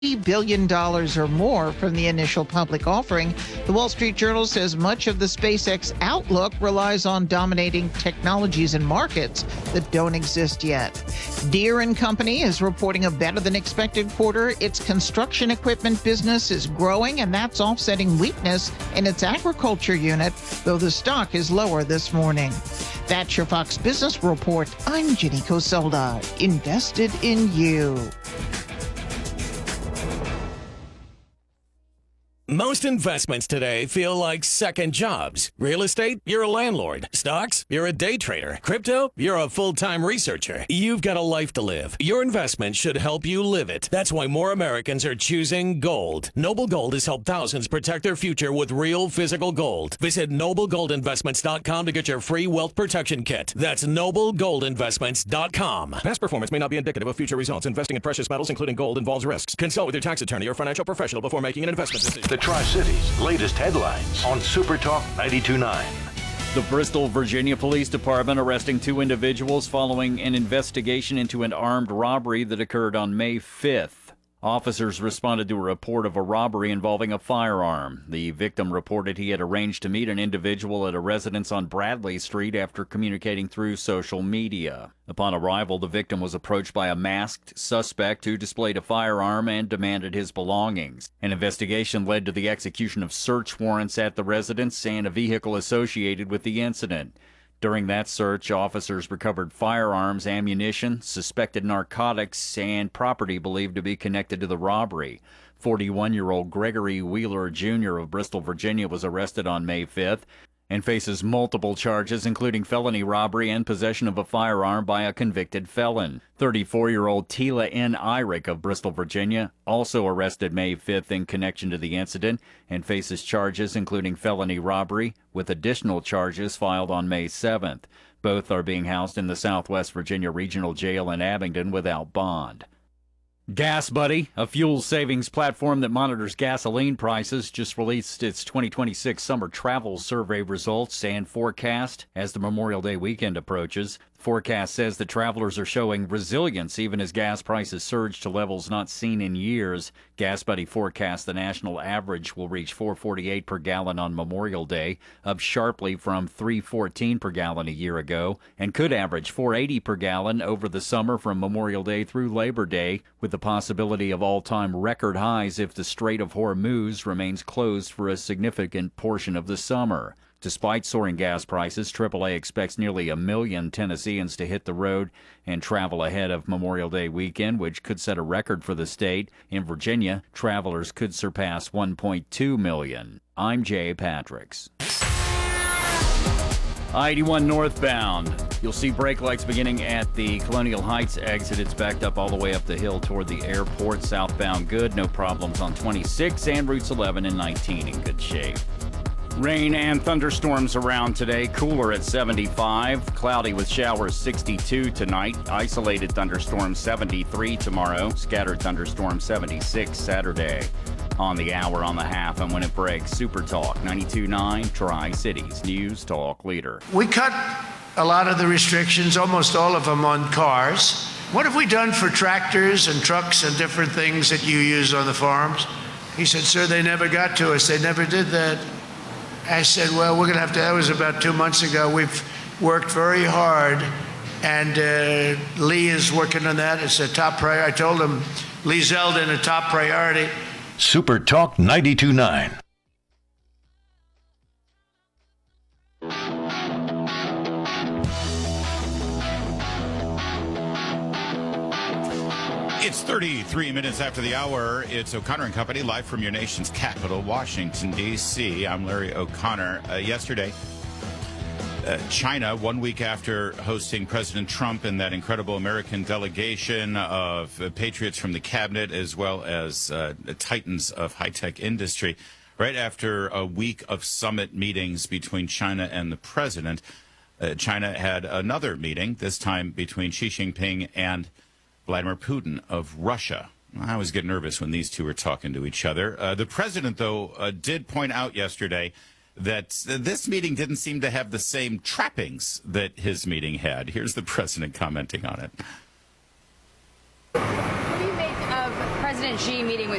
billion or more from the initial public offering. The Wall Street Journal says much of the SpaceX outlook relies on dominating technologies and markets that don't exist yet. Deere & Company is reporting a better than expected quarter. Its construction equipment business is growing, and that's offsetting weakness in its agriculture unit, though the stock is lower this morning. That's your Fox Business Report. I'm Ginny Cosolda. Invested in you. Most investments today feel like second jobs. Real estate, you're a landlord. Stocks, you're a day trader. Crypto, you're a full-time researcher. You've got a life to live. Your investment should help you live it. That's why more Americans are choosing gold. Noble Gold has helped thousands protect their future with real physical gold. Visit NobleGoldInvestments.com to get your free wealth protection kit. That's NobleGoldInvestments.com. Past performance may not be indicative of future results. Investing in precious metals, including gold, involves risks. Consult with your tax attorney or financial professional before making an investment decision. The Tri-Cities' latest headlines on Super Talk 92.9. The Bristol, Virginia Police Department arresting 2 individuals following an investigation into an armed robbery that occurred on May 5th. Officers responded to a report of a robbery involving a firearm. The victim reported he had arranged to meet an individual at a residence on Bradley Street after communicating through social media. Upon arrival, the victim was approached by a masked suspect who displayed a firearm and demanded his belongings. An investigation led to the execution of search warrants at the residence and a vehicle associated with the incident. During that search, officers recovered firearms, ammunition, suspected narcotics, and property believed to be connected to the robbery. 41-year-old Gregory Wheeler Jr. of Bristol, Virginia, was arrested on May 5th and faces multiple charges, including felony robbery and possession of a firearm by a convicted felon. 34-year-old Tila N. Irick of Bristol, Virginia, also arrested May 5th in connection to the incident and faces charges including felony robbery, with additional charges filed on May 7th. Both are being housed in the Southwest Virginia Regional Jail in Abingdon without bond. Gas Buddy, a fuel savings platform that monitors gasoline prices, just released its 2026 summer travel survey results and forecast as the Memorial Day weekend approaches. The forecast says that travelers are showing resilience even as gas prices surge to levels not seen in years. Gas Buddy forecasts the national average will reach $4.48 per gallon on Memorial Day, up sharply from $3.14 per gallon a year ago, and could average $4.80 per gallon over the summer from Memorial Day through Labor Day, with the possibility of all-time record highs if the Strait of Hormuz remains closed for a significant portion of the summer. Despite soaring gas prices, AAA expects nearly 1 million Tennesseans to hit the road and travel ahead of Memorial Day weekend, which could set a record for the state. In Virginia, travelers could surpass 1.2 million. I'm Jay Patricks. I-81 northbound. You'll see brake lights beginning at the Colonial Heights exit. It's backed up all the way up the hill toward the airport. Southbound good. No problems on 26 and routes 11 and 19 in good shape. Rain and thunderstorms around today. Cooler at 75. Cloudy with showers 62 tonight. Isolated thunderstorms 73 tomorrow. Scattered thunderstorms 76 Saturday. On the hour, on the half, and when it breaks, Super Talk 92.9 Tri-Cities News Talk Leader. We cut a lot of the restrictions, almost all of them, on cars. What have we done for tractors and trucks and different things that you use on the farms? He said, sir, they never got to us. They never did that. I said, well, we're going to have to, that was about 2 months ago. We've worked very hard, and Lee is working on that. It's a top priority. I told him, Lee Zeldin, a top priority. Super Talk 92.9. It's 33 minutes after the hour. It's O'Connor and Company, live from your nation's capital, Washington, D.C. I'm Larry O'Connor. Yesterday, China, 1 week after hosting President Trump and that incredible American delegation of patriots from the cabinet, as well as titans of high-tech industry, right after a week of summit meetings between China and the president, China had another meeting, this time between Xi Jinping and Vladimir Putin of Russia. I always get nervous when these two are talking to each other. The president, though, did point out yesterday that this meeting didn't seem to have the same trappings that his meeting had. Here's the president commenting on it. What do you make of President President Xi meeting with